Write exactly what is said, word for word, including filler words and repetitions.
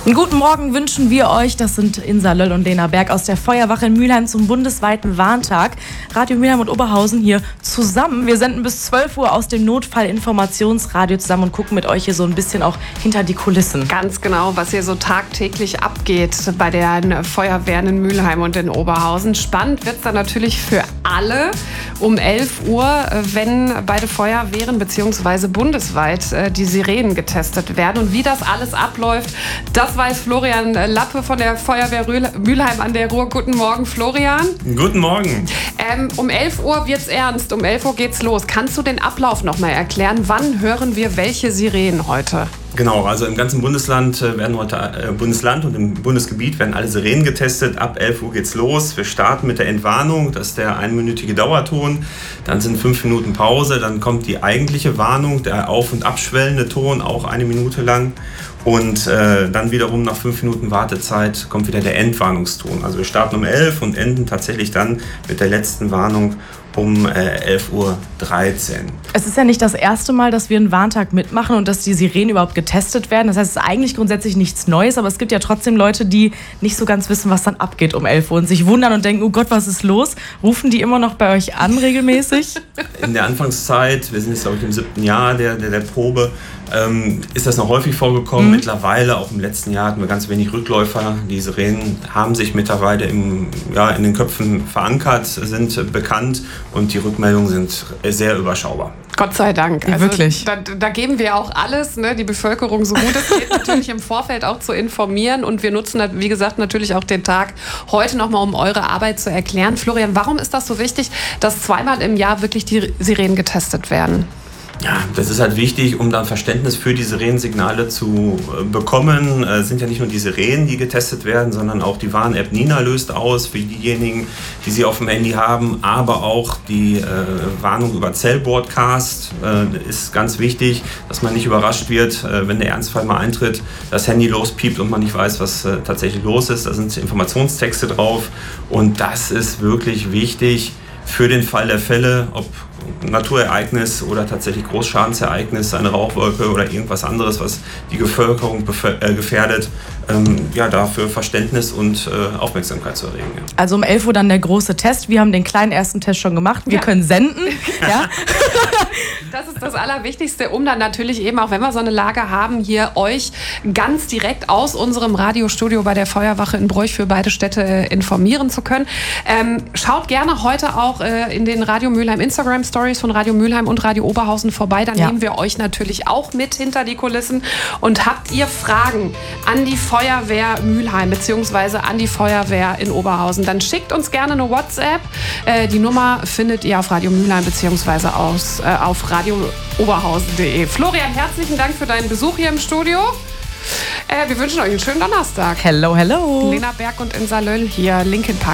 Einen guten Morgen wünschen wir euch. Das sind Insa Löll und Lena Berg aus der Feuerwache in Mülheim zum bundesweiten Warntag. Radio Mülheim und Oberhausen hier zusammen. Wir senden bis zwölf Uhr aus dem Notfallinformationsradio zusammen und gucken mit euch hier so ein bisschen auch hinter die Kulissen. Ganz genau, was hier so tagtäglich abgeht bei den Feuerwehren in Mülheim und in Oberhausen. Spannend wird es dann natürlich für alle um elf Uhr, wenn beide Feuerwehren bzw. bundesweit die Sirenen getestet werden. Und wie das alles abläuft, das weiß Florian Lappe von der Feuerwehr Mülheim an der Ruhr. Guten Morgen, Florian. Guten Morgen. Ähm, um elf Uhr wird's ernst, um elf Uhr geht's los. Kannst du den Ablauf noch mal erklären? Wann hören wir welche Sirenen heute? Genau, also im ganzen Bundesland werden heute, äh, Bundesland und im Bundesgebiet werden alle Sirenen getestet. Ab elf Uhr geht's los. Wir starten mit der Entwarnung, das ist der einminütige Dauerton. Dann sind fünf Minuten Pause, dann kommt die eigentliche Warnung, der auf- und abschwellende Ton, auch eine Minute lang. Und äh, dann wiederum nach fünf Minuten Wartezeit kommt wieder der Entwarnungston. Also wir starten um elf und enden tatsächlich dann mit der letzten Warnung um äh, elf Uhr dreizehn. Es ist ja nicht das erste Mal, dass wir einen Warntag mitmachen und dass die Sirenen überhaupt getestet werden. Das heißt, es ist eigentlich grundsätzlich nichts Neues, aber es gibt ja trotzdem Leute, die nicht so ganz wissen, was dann abgeht um elf Uhr und sich wundern und denken, oh Gott, was ist los? Rufen die immer noch bei euch an regelmäßig? In der Anfangszeit, wir sind jetzt glaube ich im siebten Jahr der, der, der Probe, ähm, ist das noch häufig vorgekommen. Mhm. Mittlerweile, auch im letzten Jahr, hatten wir ganz wenig Rückläufer. Die Sirenen haben sich mittlerweile im, ja, in den Köpfen verankert, sind bekannt und die Rückmeldungen sind sehr überschaubar. Gott sei Dank. Ja, also, wirklich. Da, da geben wir auch alles, ne, die Bevölkerung so gut es geht, natürlich im Vorfeld auch zu informieren. Und wir nutzen, wie gesagt, natürlich auch den Tag heute nochmal, um eure Arbeit zu erklären. Florian, warum ist das so wichtig, dass zweimal im Jahr wirklich die Sirenen getestet werden? Ja, das ist halt wichtig, um dann Verständnis für die Sirenensignale zu äh, bekommen. Es äh, sind ja nicht nur die Sirenen, die getestet werden, sondern auch die Warn-App Nina löst aus für diejenigen, die sie auf dem Handy haben. Aber auch die äh, Warnung über Cell-Broadcast äh, ist ganz wichtig, dass man nicht überrascht wird, äh, wenn der Ernstfall mal eintritt, das Handy lospiept und man nicht weiß, was äh, tatsächlich los ist. Da sind Informationstexte drauf und das ist wirklich wichtig für den Fall der Fälle, ob Naturereignis oder tatsächlich Großschadensereignis, eine Rauchwolke oder irgendwas anderes, was die Bevölkerung bef- äh, gefährdet, ähm, ja, dafür Verständnis und äh, Aufmerksamkeit zu erregen. Ja. Also um elf Uhr dann der große Test. Wir haben den kleinen ersten Test schon gemacht. Wir ja. können senden. Ja. Das ist das Allerwichtigste, um dann natürlich eben, auch wenn wir so eine Lage haben, hier euch ganz direkt aus unserem Radiostudio bei der Feuerwache in Broich für beide Städte informieren zu können. Ähm, schaut gerne heute auch äh, in den Radio Mülheim Instagram Stories von Radio Mülheim und Radio Oberhausen vorbei. Dann ja. nehmen wir euch natürlich auch mit hinter die Kulissen. Und habt ihr Fragen an die Feuerwehr Mülheim bzw. an die Feuerwehr in Oberhausen, dann schickt uns gerne eine WhatsApp. Äh, die Nummer findet ihr auf Radio Mülheim bzw. Aus, äh, auf radio oberhausen punkt de. Florian, herzlichen Dank für deinen Besuch hier im Studio. Äh, wir wünschen euch einen schönen Donnerstag. Hello, hello. Lena Berg und Insa Löll hier, Linkin Park.